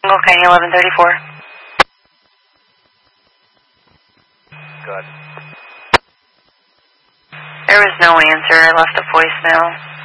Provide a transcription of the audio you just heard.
Okay, 1134. Good. There was no answer. I left a voicemail.